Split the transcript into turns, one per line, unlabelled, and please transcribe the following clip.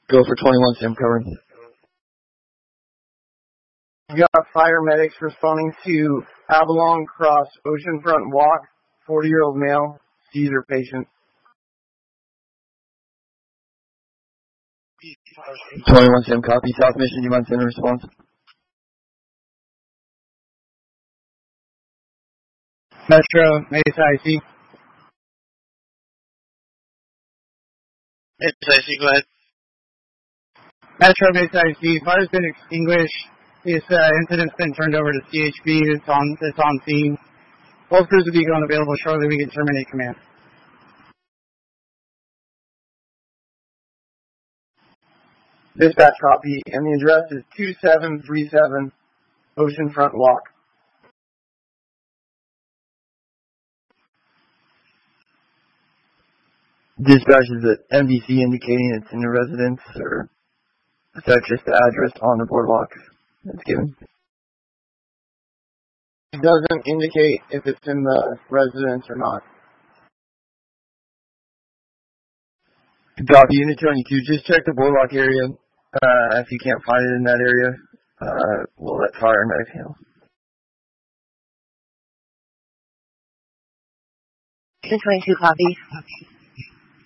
Go for 21 sim covering.
You got fire medics responding to Avalon Cross Oceanfront Walk, 40-year-old male, seizure patient.
21 sim copy. South Mission, you mind sending a response?
Metro, Mesa IC.
Mesa IC, go ahead.
Metro, Mesa IC. Fire's been extinguished. This incident's been turned over to CHP. It's on scene. Both crews will be unavailable shortly. We can terminate command. Dispatch copy, and the address is 2737 Oceanfront Walk.
Dispatch, is it MDC indicating it's in the residence, or is that just the address on the boardwalk that's given?
It doesn't indicate if it's in the residence or not.
Copy, Unit 22, just check the boardwalk area. If you can't find it in that area, we'll let fire and medic handle.
22 copy.